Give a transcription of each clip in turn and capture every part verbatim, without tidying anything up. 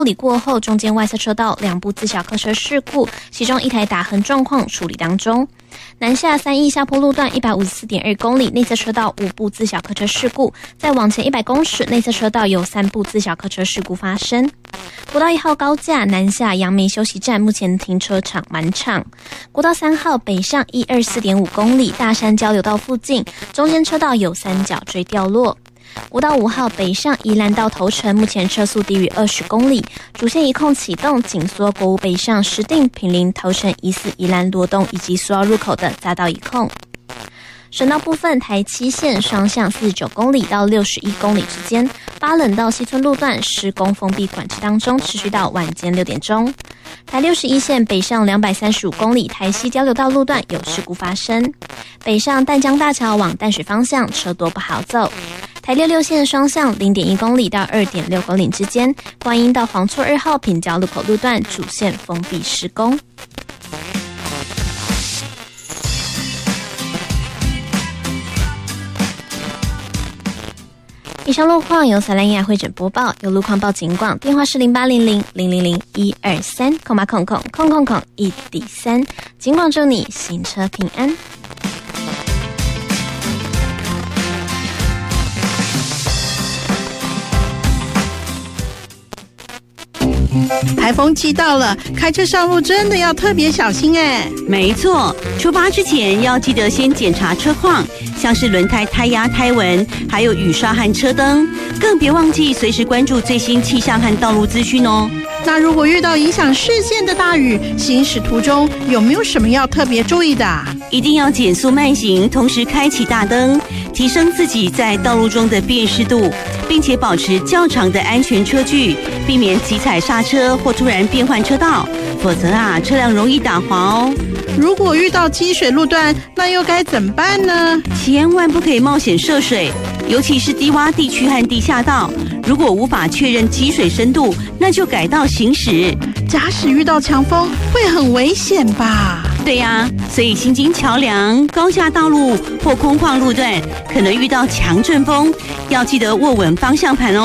处理过后，中间外侧车道两部自小客车事故，其中一台打横状况处理当中。南下三义下坡路段一百五十四点二公里，内侧车道五部自小客车事故，再往前一百公尺，内侧车道有三部自小客车事故发生。国道一号高架南下阳明休息站，目前停车场满场。国道三号北上一百二十四点五公里，大山交流道附近，中间车道有三角锥掉落。国道五号北上宜兰到头城，目前车速低于二十公里，主线一控启动，紧缩国五北上石碇、坪林、头城、宜四、宜兰、罗东以及苏澳入口的匝道一控。省道部分，台七线双向四十九公里到六十一公里之间，巴冷到西村路段施工封闭管制当中，持续到晚间六点钟。台六十一线北上两百三十五公里，台西交流道路段有事故发生，北上淡江大桥往淡水方向车多不好走。台六六线双向零点一公里到二点六公里之间，观音到黄厝二号平交路口路段主线封闭施工。以上路况由萨兰亚会诊播报，有路况报警广，电话是零八零零零零零一二三空八空空空空空一底三，警广祝你行车平安。 台风季到了，开车上路真的要特别小心哎。 没错，出发之前要记得先检查车况，像是轮胎胎压、胎纹，还有雨刷和车灯，更别忘记随时关注最新气象和道路资讯哦。 那如果遇到影响视线的大雨，行驶途中有没有什么要特别注意的？ 一定要减速慢行，同时开启大灯，提升自己在道路中的辨识度，并且保持较长的安全车距，避免急踩刹车或突然变换车道，否则啊，车辆容易打滑哦。 如果遇到积水路段，那又该怎么办呢？ 千万不可以冒险涉水，尤其是低洼地区和地下道。如果无法确认积水深度，那就改道行驶。 假使遇到强风，会很危险吧？ 对呀、啊，所以新津桥梁、高架道路或空旷路段，可能遇到强阵风，要记得握稳方向盘哦。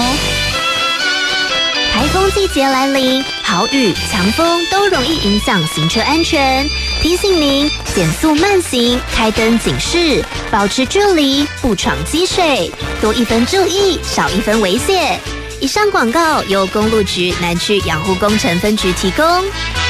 台风季节来临，豪雨、强风都容易影响行车安全。提醒您减速慢行，开灯警示，保持距离，不闯积水，多一分注意，少一分危险。以上广告由公路局南区养护工程分局提供。